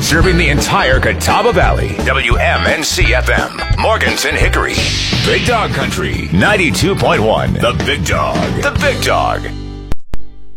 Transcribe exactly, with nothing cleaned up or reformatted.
serving the entire Catawba Valley. W M N C F M, Morganton Hickory. Big Dog Country, ninety-two point one. The Big Dog. The Big Dog.